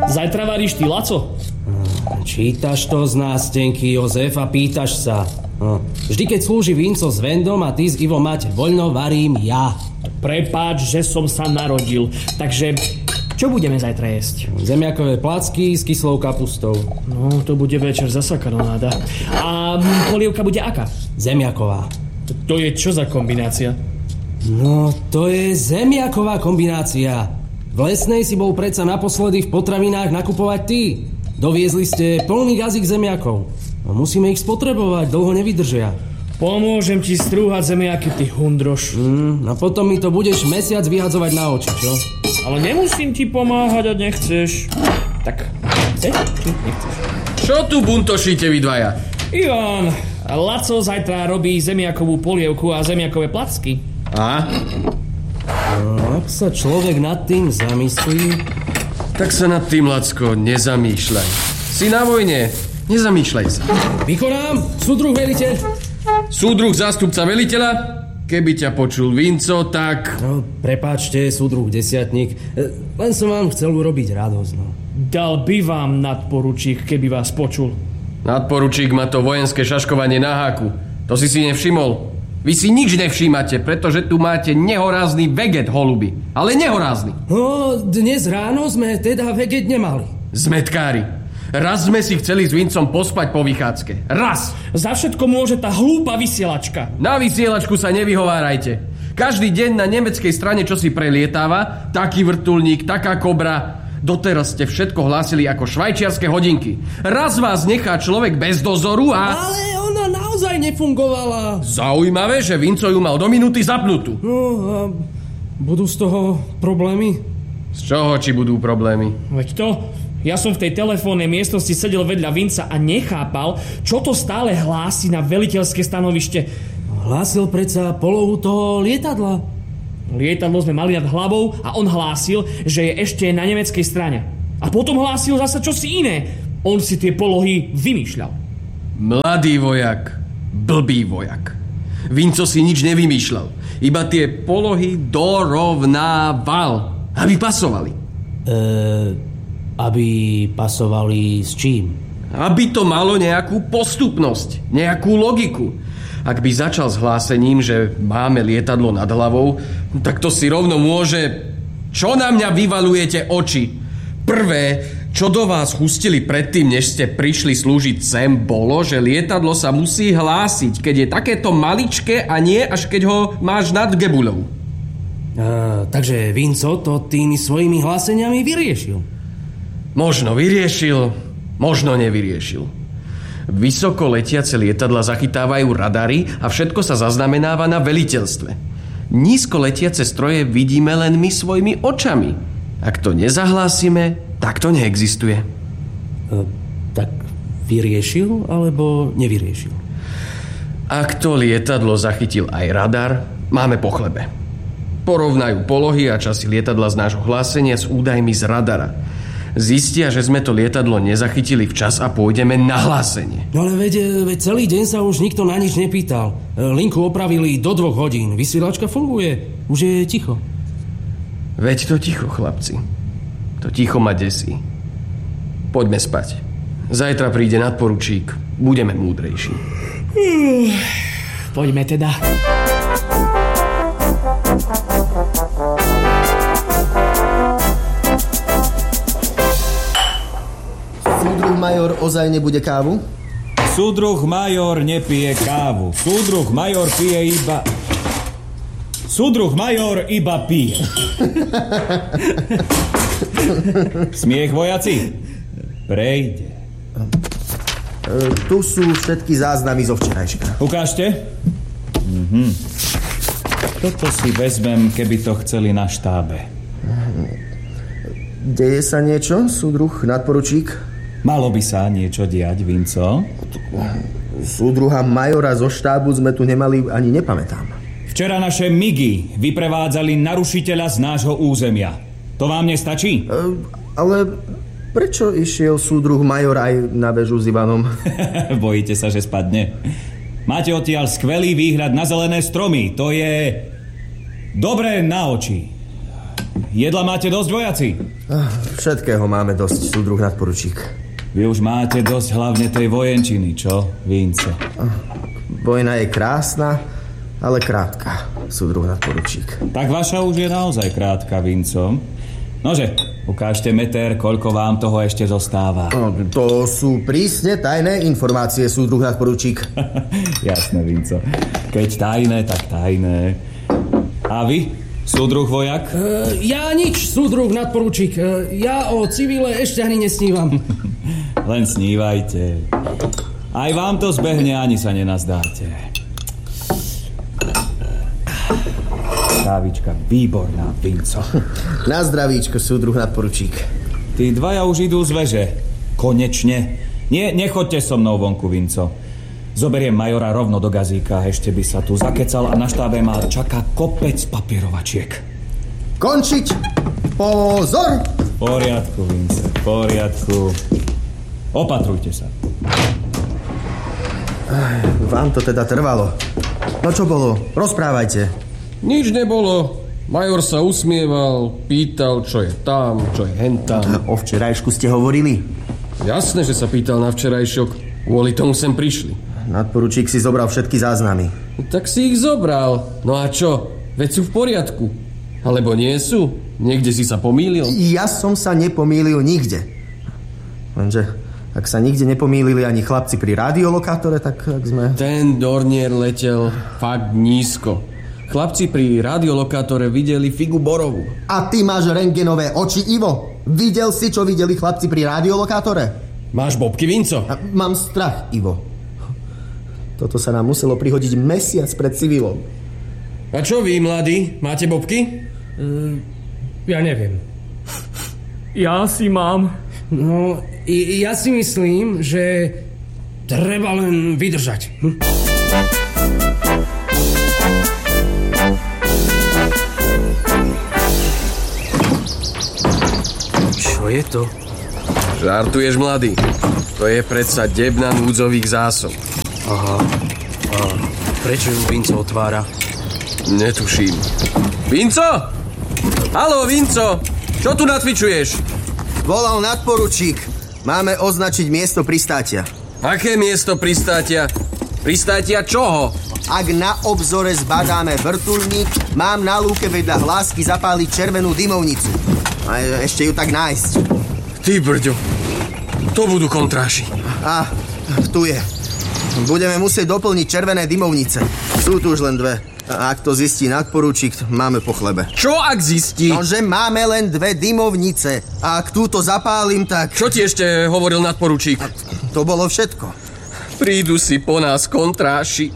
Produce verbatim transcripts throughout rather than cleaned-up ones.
Zajtra varíš ty, Laco? Čítaš to z nástenky, Jozef, a pýtaš sa. No. Vždy, keď slúži Vinco s Vendom a ty s Ivom máte voľno, varím ja. Prepáč, že som sa narodil. Takže čo budeme zajtra jesť? Zemiakové placky s kyslou kapustou. No, to bude večer zasa kanonáda. A polievka bude aká? Zemiaková. To, to je čo za kombinácia? No, to je zemiaková kombinácia. V Lesnej si bol predsa naposledy v potravinách nakupovať ty. Doviezli ste plný jazyk zemiakov. No, musíme ich spotrebovať, dlho nevydržia. Pomôžem ti strúhať zemiaky, ty hundroš. Mm, a potom mi to budeš mesiac vyhadzovať na oči, čo? Ale nemusím ti pomáhať, ak nechceš. Tak, chceš? Či nechceš? Čo tu buntošíte vy dvaja? Ivan, Laco zajtra robí zemiakovú polievku a zemiakové placky. A? No, ak sa človek nad tým zamyslí... Tak sa nad tým, Lacko, nezamýšľaj. Si na vojne, nezamýšľaj sa. Vykonám, súdruh veliteľ. Súdruh zástupca veliteľa? Keby ťa počul Vinco, tak... No, prepáčte, súdruh desiatnik. Len som vám chcel urobiť radosť, no. Dal by vám nadporučík, keby vás počul. Nadporučík má to vojenské šaškovanie na háku. To si si nevšimol. Vy si nič nevšímate, pretože tu máte nehorázny veget, holuby. Ale nehorázny. No, dnes ráno sme teda veget nemali. Zmetkári. Raz sme si chceli s Vincom pospať po vychádzke. Raz. Za všetko môže tá hlúpa vysielačka. Na vysielačku sa nevyhovárajte. Každý deň na nemeckej strane čo si prelietáva, taký vrtuľník, taká kobra. Doteraz ste všetko hlásili ako švajčiarske hodinky. Raz vás nechá človek bez dozoru a... Ale ona naozaj nefungovala. Zaujímavé, že Vinco ju mal do minúty zapnutú. No a budú z toho problémy? Z čoho či budú problémy? Veď to... Ja som v tej telefónnej miestnosti sedel vedľa Vinca a nechápal, čo to stále hlási na veliteľské stanovište. Hlásil predsa polohu toho lietadla. Lietadlo sme mali nad hlavou a on hlásil, že je ešte na nemeckej strane. A potom hlásil zasa čosi iné. On si tie polohy vymýšľal. Mladý vojak, blbý vojak. Vinco si nič nevymýšľal. Iba tie polohy dorovnával, aby pasovali. Eee... Aby pasovali s čím? Aby to malo nejakú postupnosť, nejakú logiku. Ak by začal s hlásením, že máme lietadlo nad hlavou, tak to si rovno môže... Čo na mňa vyvalujete oči? Prvé, čo do vás chustili predtým, než ste prišli slúžiť sem, bolo, že lietadlo sa musí hlásiť, keď je takéto maličké a nie až keď ho máš nad gebuľou. A, takže Vinco to tými svojimi hláseniami vyriešil. Možno vyriešil, možno nevyriešil. Vysoko letiace lietadla zachytávajú radary a všetko sa zaznamenáva na veliteľstve. Nízko letiace stroje vidíme len my svojimi očami. Ak to nezahlásime, tak to neexistuje. E, tak vyriešil alebo nevyriešil? Ak to lietadlo zachytil aj radar, máme po chlebe. Porovnajú polohy a časy lietadla z nášho hlásenia s údajmi z radara. Zistia, že sme to lietadlo nezachytili včas a pôjdeme na hlásenie. No ale veď, veď celý deň sa už nikto na nič nepýtal. Linku opravili do dvoch hodín. Vysielačka funguje. Už je ticho. Veď to ticho, chlapci. To ticho ma desí. Poďme spať. Zajtra príde nadporučík. Budeme múdrejší. Uh, poďme teda. Súdruh major ozaj nebude kávu? Súdruh major nepije kávu. Súdruh major pije iba... Súdruh major iba pije. Smiech, vojaci? Prejde. E, tu sú všetky záznamy zo včerajška. Ukážte. Mhm. Toto si vezmem, keby to chceli na štábe. Deje sa niečo, súdruh nadporučík? Malo by sa niečo diať, Vinco? Súdruha majora zo štábu sme tu nemali, ani nepamätám. Včera naše migy vyprevádzali narušiteľa z nášho územia. To vám nestačí? E, ale prečo išiel súdruh major aj na väžu s Ivanom? Bojíte sa, že spadne? Máte odtiaľ skvelý výhľad na zelené stromy. To je dobré na oči. jedla máte dosť, vojaci? Všetkého máme dosť, súdruh nadporučík. Vy už máte dosť hlavne tej vojenčiny, čo, Vinco? Vojna je krásna, ale krátka, súdruh nadporučík. Tak vaša už je naozaj krátka, Vinco. Nože, ukážte meter, koľko vám toho ešte zostáva. No, to sú prísne tajné informácie, súdruh nadporučík. Jasné, Vinco. Keď tajné, tak tajné. A vy, súdruh vojak? Uh, ja nič, súdruh nadporučík. Uh, ja o civile ešte ani nesnívam. Len snívajte. Aj vám to zbehne, ani sa nenazdáte. Kávička výborná, Vinco. Na zdravíčko, súdruh nadporučík. Tí dvaja už idú z veže. Konečne. Nie, nechoďte so mnou vonku, Vinco. Zoberiem majora rovno do gazíka, ešte by sa tu zakecal a na štábe ma čaká kopec papierovačiek. Končiť! Pozor! V poriadku, Vince, v poriadku. Opatrujte sa. Vám to teda trvalo. No čo bolo? Rozprávajte. Nič nebolo. Major sa usmieval, pýtal, čo je tam, čo je hentam. O včerajšku ste hovorili? Jasné, že sa pýtal na včerajšok. Kvôli tomu sem prišli. Nadporučík si zobral všetky záznamy. Tak si ich zobral. No a čo? Veď sú v poriadku. Alebo nie sú? Niekde si sa pomýlil? Ja som sa nepomýlil nikde. Lenže ak sa nikde nepomýlili ani chlapci pri radiolokátore, tak ak sme... Ten Dornier letel fakt nízko. Chlapci pri radiolokátore videli figu borovú. A ty máš rentgenové oči, Ivo? Videl si, čo videli chlapci pri radiolokátore? Máš bobky, Vinco? A mám strach, Ivo. Toto sa nám muselo prihodiť mesiac pred civilom. A čo vy, mladí? Máte bobky? Uh, ja neviem. Ja si mám. No, ja si myslím, že treba len vydržať. Hm? Čo je to? Žartuješ, mladý? To je predsa debna núdzových zásob. Aha. A prečo ju Vinco otvára? Netuším. Vinco? Haló, Vinco? Čo tu natvičuješ? Volal nadporučík. Máme označiť miesto pristátia. Aké miesto pristátia? Pristátia čoho? Ak na obzore zbadáme vrtuľník, mám na lúke vedľa hlásky zapáliť červenú dymovnicu. A ešte ju tak nájsť. Ty brďo, to budú kontráši. A, tu je. Budeme musieť doplniť červené dymovnice. Sú tu už len dve. A ak to zistí nadporučík, máme po chlebe. Čo ak zistí? No, že máme len dve dymovnice. A ak túto zapálim, tak... Čo ti ešte hovoril nadporučík? A to bolo všetko. Prídu si po nás kontráši.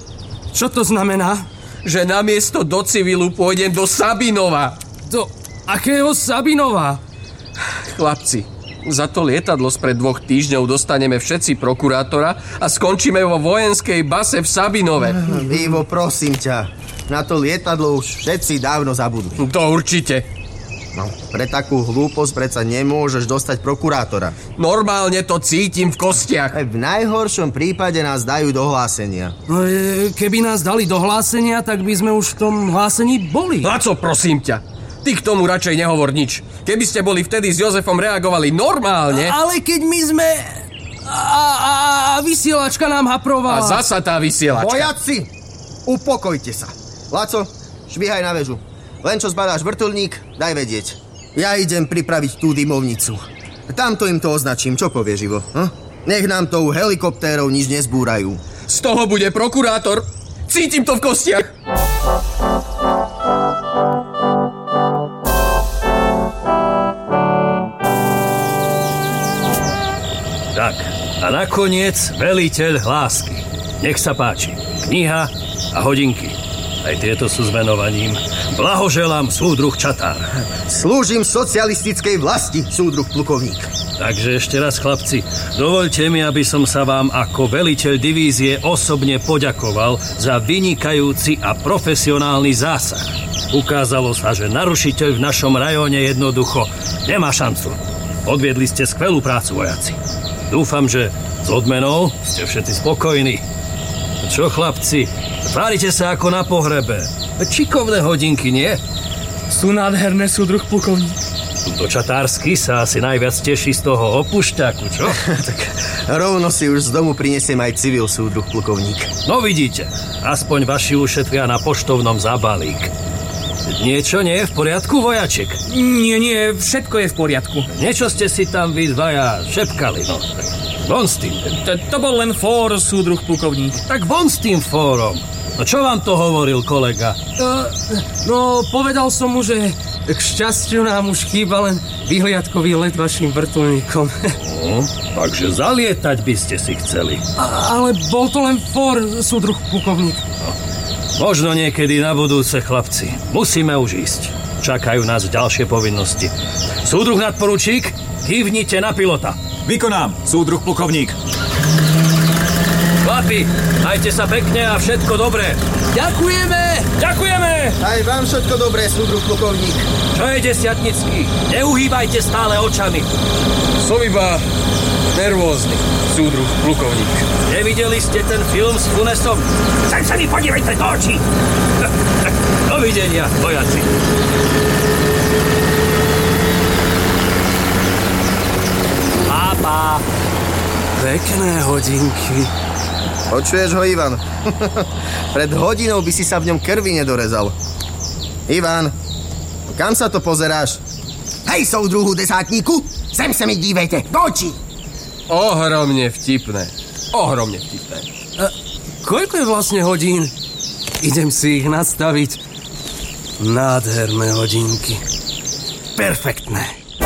Čo to znamená? Že namiesto do civilu pôjdem do Sabinova. Do akého Sabinova? Chlapci, za to lietadlo spred dvoch týždňov dostaneme všetci prokurátora a skončíme vo vojenskej base v Sabinove. Ivo, prosím ťa, na to lietadlo už všetci dávno zabudli. To určite. No, pre takú hlúposť predsa nemôžeš dostať prokurátora. Normálne to cítim v kostiach. Aj v najhoršom prípade nás dajú do hlásenia. No, keby nás dali do hlásenia, tak by sme už v tom hlásení boli. Laco, prosím ťa, ty k tomu radšej nehovor nič. Keby ste boli vtedy s Jozefom reagovali normálne... Ale keď my sme... A, a, a vysielačka nám haprovala. A zasa tá vysielačka. Vojaci, upokojte sa. Laco, švíhaj na väžu. Len čo zbadáš vrtuľník, daj vedieť. Ja idem pripraviť tú dymovnicu. Tamto im to označím, čo povie Živo? Hm? Nech nám tou helikoptérou nič nezbúrajú. Z toho bude prokurátor. Cítim to v kostiach. Tak, a nakoniec veliteľ hlásky. Nech sa páči. Kniha a hodinky. Aj tieto sú s venovaním. Blahoželám, súdruh Čatár. Slúžim socialistickej vlasti, súdruh plukovník. Takže ešte raz, chlapci, dovoľte mi, aby som sa vám ako veliteľ divízie osobne poďakoval za vynikajúci a profesionálny zásah. Ukázalo sa, že narušiteľ v našom rajóne jednoducho nemá šancu. Odviedli ste skvelú prácu, vojaci. Dúfam, že s odmenou ste všetci spokojní. Čo, chlapci? Tvárite sa ako na pohrebe. Čikovné hodinky, nie? Sú nádherné, súdruh plukovník. Dočatársky sa asi najviac teší z toho opušťaku, čo? Tak rovno si už z domu prinesiem aj civil, súdruh plukovník. No vidíte, aspoň vaši ušetria na poštovnom zábalík. Niečo nie je v poriadku, vojaček? Nie, nie, všetko je v poriadku. Niečo ste si tam vy dvaja šepkali, no. Von s tým. To, to bol len fór, súdruh plukovník. Tak von s tým fórom. No čo vám to hovoril kolega? Uh, no, povedal som mu, že k šťastiu nám už chýba len vyhliadkový let vašim vrtuľníkom. No, takže zalietať by ste si chceli. A, ale bol to len fór, súdruh plukovník. No, možno niekedy na budúce, chlapci. Musíme už ísť. Čakajú nás ďalšie povinnosti. Súdruh nadporučík, kývnite na pilota. Vykonám, súdruh plukovník. Chlapi, majte sa pekne a všetko dobré. Ďakujeme! Ďakujeme! Aj vám všetko dobré, súdruh plukovník. Čo je desiatnický? Neuhýbajte stále očami. Som iba nervózny, súdruh plukovník. Nevideli ste ten film s Funesom? Sem sa mi podívajte do očí! Dovidenia, vojaci. Pápa. Pekné hodinky. Počuješ ho, Ivan? Pred hodinou by si sa v ňom krvi nedorezal. Ivan, kam sa to pozeráš? Hej, soudruhu desátníku, sem se mi dívejte, do očí. Ohromne vtipné. Ohromne vtipné. A koľko je vlastne hodín? Idem si ich nastaviť. Nádherné hodinky. Perfektné.